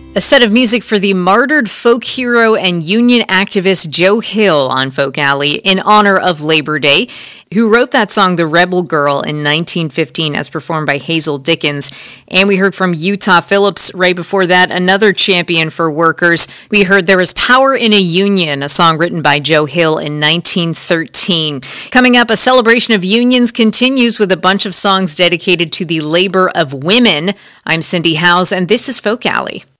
A set of music for the martyred folk hero and union activist Joe Hill on Folk Alley in honor of Labor Day, who wrote that song The Rebel Girl in 1915 as performed by Hazel Dickens. And we heard from Utah Phillips right before that, another champion for workers. We heard There Is Power in a Union, a song written by Joe Hill in 1913. Coming up, a celebration of unions continues with a bunch of songs dedicated to the labor of women. I'm Cindy Howes, and this is Folk Alley.